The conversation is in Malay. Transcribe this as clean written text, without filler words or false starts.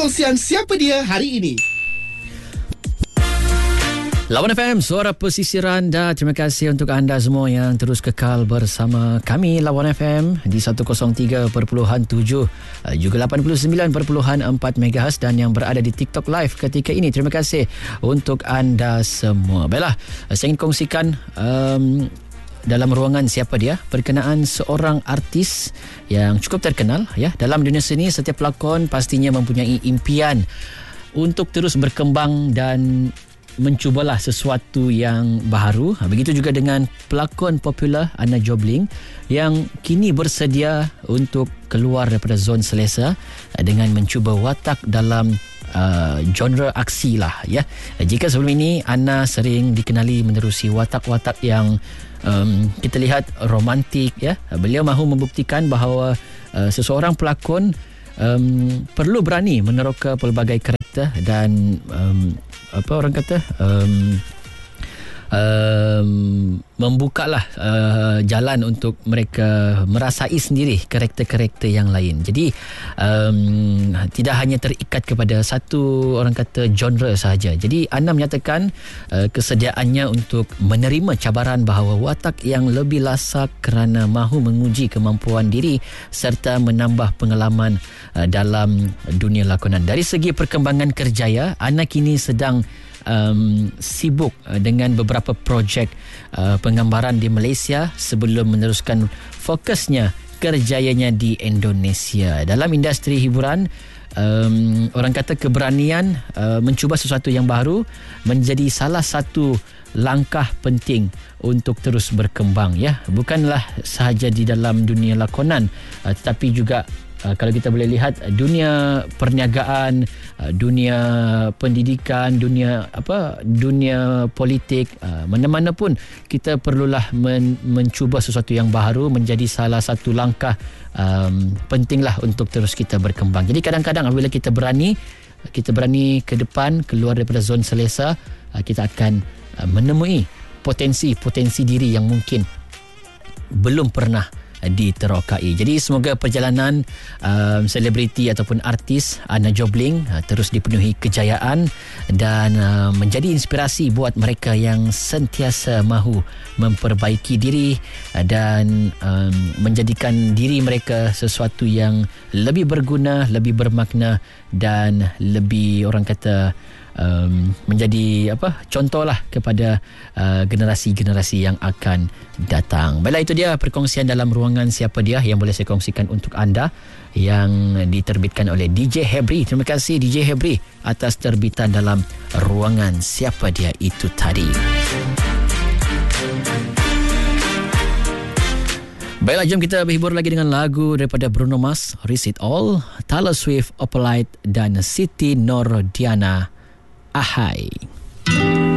perkongsian Siapa Dia hari ini. Lawan FM, suara pesisiran, dan terima kasih untuk anda semua yang terus kekal bersama kami Lawan FM di 103.7 juga 89.4 MHz dan yang berada di TikTok Live ketika ini. Terima kasih untuk anda semua. Baiklah, saya ingin kongsikan dalam ruangan Siapa Dia berkenaan seorang artis yang cukup terkenal ya. Dalam dunia seni, setiap pelakon pastinya mempunyai impian untuk terus berkembang dan mencubalah sesuatu yang baru. Begitu juga dengan pelakon popular Anna Jobling yang kini bersedia untuk keluar daripada zon selesa dengan mencuba watak dalam genre aksi lah ya. Jika sebelum ini Anna sering dikenali menerusi watak-watak yang kita lihat romantik ya, beliau mahu membuktikan bahawa seseorang pelakon perlu berani meneroka pelbagai karakter dan membukalah jalan untuk mereka merasai sendiri karakter-karakter yang lain. Jadi tidak hanya terikat kepada satu genre sahaja. Jadi Anna menyatakan kesediaannya untuk menerima cabaran bahawa watak yang lebih lasak kerana mahu menguji kemampuan diri serta menambah pengalaman dalam dunia lakonan. Dari segi perkembangan kerjaya, Anna kini sedang sibuk dengan beberapa projek penggambaran di Malaysia sebelum meneruskan fokusnya kerjayanya di Indonesia. Dalam industri hiburan, orang kata keberanian mencuba sesuatu yang baru menjadi salah satu langkah penting untuk terus berkembang ya. Bukanlah sahaja di dalam dunia lakonan, tetapi juga kalau kita boleh lihat dunia perniagaan, dunia pendidikan, dunia politik, mana-mana pun kita perlulah mencuba sesuatu yang baru menjadi salah satu langkah pentinglah untuk terus kita berkembang. Jadi kadang-kadang apabila kita berani ke depan, keluar daripada zon selesa, kita akan menemui potensi diri yang mungkin belum pernah diterokai. Jadi semoga perjalanan selebriti ataupun artis Anna Jobling terus dipenuhi kejayaan dan menjadi inspirasi buat mereka yang sentiasa mahu memperbaiki diri dan menjadikan diri mereka sesuatu yang lebih berguna, lebih bermakna dan lebih menjadi contohlah kepada generasi-generasi yang akan datang. Baiklah, itu dia perkongsian dalam ruangan Siapa Dia yang boleh saya kongsikan untuk anda yang diterbitkan oleh DJ Hebri. Terima kasih DJ Hebri atas terbitan dalam ruangan Siapa Dia itu tadi. Baiklah, jom kita berhibur lagi dengan lagu daripada Bruno Mars, Risk It All, Taylor Swift, Opalite dan Siti Nordiana. Ahai.